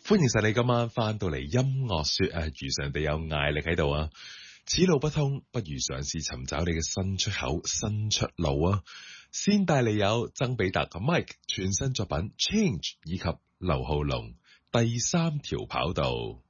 歡迎晒你今晚翻到嚟音樂說啊，如常地有艾力喺度啊。此路不通，不如嘗試尋找你嘅新出口、新出路啊！先帶你有曾比特同 Mike 全新作品《Change》以及劉浩龍第三條跑道。